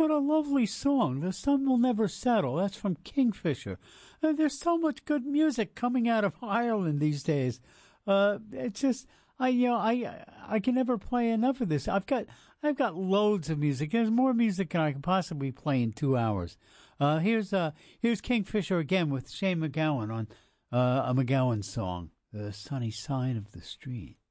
what a lovely song. The Sun Will Never Settle. That's from Kingfisher. There's so much good music coming out of Ireland these days. It's just, I can never play enough of this. I've got loads of music. There's more music than I can possibly play in 2 hours. Here's Kingfisher again with Shane MacGowan on a MacGowan song, The Sunny Side of the Street.